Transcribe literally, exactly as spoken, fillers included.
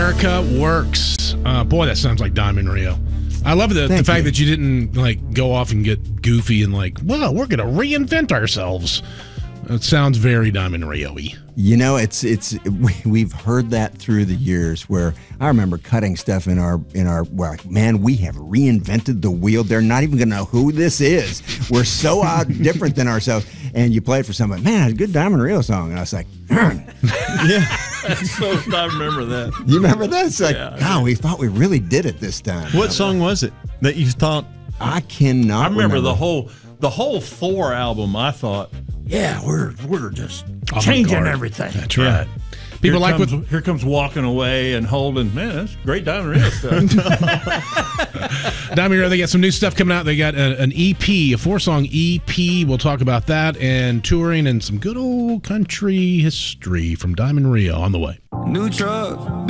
America Works. Uh, boy, that sounds like Diamond Rio. I love the, the fact you. that you didn't like go off and get goofy and like, well, we're going to reinvent ourselves. It sounds very Diamond Rio-y. You know, it's it's we, we've heard that through the years. Where I remember cutting stuff in our in our we're like, man, we have reinvented the wheel. They're not even gonna know who this is. We're so out different than ourselves. And you play it for somebody, man, it's a good Diamond Rio song. And I was like, yeah, so I remember that. You remember that? It's like, yeah, God, we thought we really did it this time. What song was it that you thought? I cannot. I remember, remember. the whole the whole Thor album. I thought, yeah, we're we're just changing Avant-garde. everything. That's right. Yeah. People here like comes, what here comes Walking Away and Holding. Man, that's great Diamond Rio stuff. Diamond Rio, they got some new stuff coming out. They got a, an E P, a four-song E P. We'll talk about that and touring and some good old country history from Diamond Rio on the way. New truck.